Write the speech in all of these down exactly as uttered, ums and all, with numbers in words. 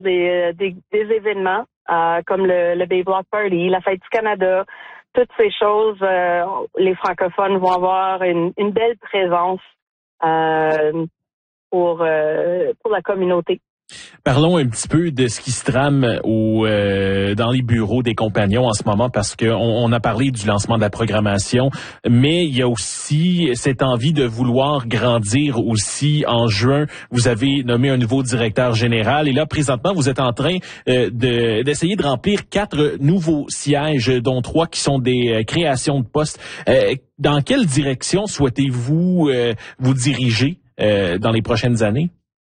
des, des, des événements euh, comme le, le Bay Block Party, la Fête du Canada, toutes ces choses, euh, les francophones vont avoir une, une belle présence euh, pour, euh, pour la communauté. Parlons un petit peu de ce qui se trame au, euh, dans les bureaux des compagnons en ce moment, parce qu'on on a parlé du lancement de la programmation, mais il y a aussi cette envie de vouloir grandir aussi. En juin, vous avez nommé un nouveau directeur général et là, présentement, vous êtes en train euh, de, d'essayer de remplir quatre nouveaux sièges, dont trois qui sont des euh, créations de postes. Euh, dans quelle direction souhaitez-vous euh, vous diriger euh, dans les prochaines années?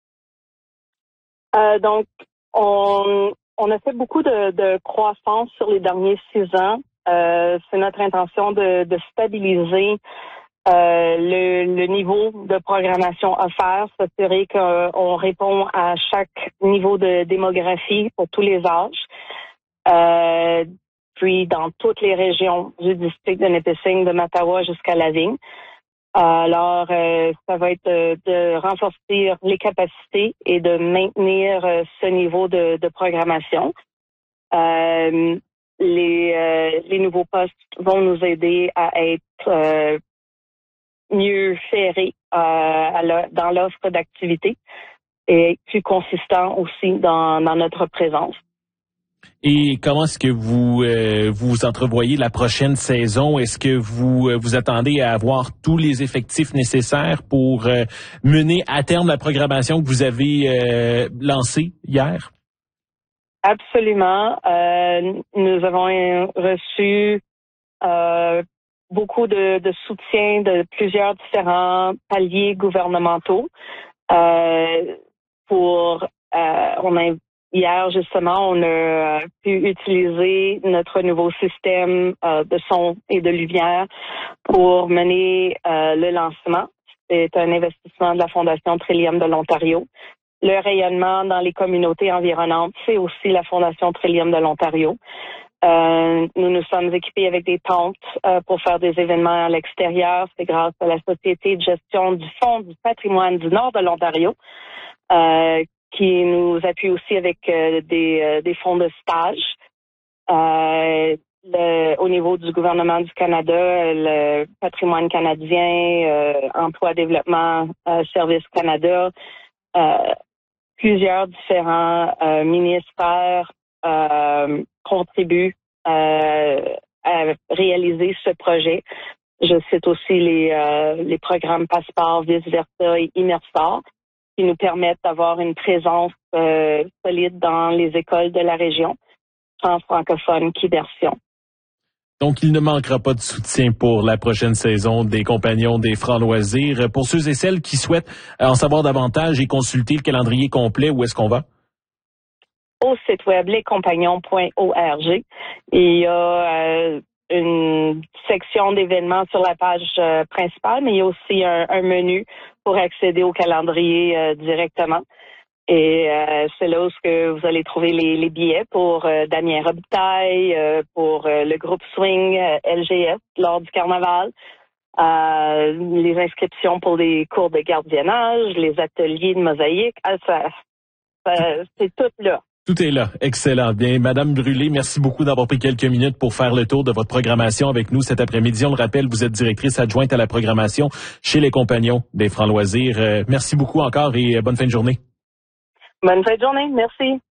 Euh, donc, on, on a fait beaucoup de, de croissance sur les derniers six ans. Euh, c'est notre intention de, de stabiliser euh, le, le niveau de programmation offert, s'assurer qu'on répond à chaque niveau de démographie pour tous les âges. Euh, puis dans toutes les régions du district de Nipissing, de Mattawa jusqu'à Lavigne. Alors, euh, ça va être de, de renforcer les capacités et de maintenir euh, ce niveau de, de programmation. Euh, les, euh, les nouveaux postes vont nous aider à être euh, mieux ferrés euh, à la, dans l'offre d'activité et plus consistant aussi dans, dans notre présence. Et comment est-ce que vous euh, vous entrevoyez la prochaine saison? Est-ce que vous euh, vous attendez à avoir tous les effectifs nécessaires pour euh, mener à terme la programmation que vous avez euh, lancée hier? Absolument. Euh, nous avons reçu euh, beaucoup de, de soutien de plusieurs différents paliers gouvernementaux euh, pour euh, on a Hier, justement, on a pu utiliser notre nouveau système euh, de son et de lumière pour mener euh, le lancement. C'est un investissement de la Fondation Trillium de l'Ontario. Le rayonnement dans les communautés environnantes, c'est aussi la Fondation Trillium de l'Ontario. Euh, nous nous sommes équipés avec des tentes euh, pour faire des événements à l'extérieur. C'est grâce à la Société de gestion du Fonds du patrimoine du Nord de l'Ontario euh, qui nous appuie aussi avec euh, des, euh, des fonds de stage. Euh, le, au niveau du gouvernement du Canada, le patrimoine canadien, euh, emploi, développement, euh, Service Canada, euh, plusieurs différents euh, ministères euh, contribuent euh, à réaliser ce projet. Je cite aussi les, euh, les programmes Passeport, Vice Versa et Immersor, qui nous permettent d'avoir une présence euh, solide dans les écoles de la région, tant francophone qu'immersion. Donc, il ne manquera pas de soutien pour la prochaine saison des Compagnons des Francs Loisirs. Pour ceux et celles qui souhaitent en savoir davantage et consulter le calendrier complet, où est-ce qu'on va? Au site web lescompagnons point org. Il y a euh, une section d'événements sur la page euh, principale, mais il y a aussi un, un menu pour accéder au calendrier euh, directement. Et euh, c'est là où que vous allez trouver les, les billets pour euh, Damien Robitaille, euh, pour euh, le groupe Swing euh, L G S lors du carnaval, euh, les inscriptions pour les cours de gardiennage, les ateliers de mosaïque. Ah, ça, ça, c'est tout là. Tout est là. Excellent. Bien, Madame Brûlé, merci beaucoup d'avoir pris quelques minutes pour faire le tour de votre programmation avec nous cet après-midi. On le rappelle, vous êtes directrice adjointe à la programmation chez les Compagnons des Francs Loisirs. Euh, merci beaucoup encore et bonne fin de journée. Bonne fin de journée. Merci.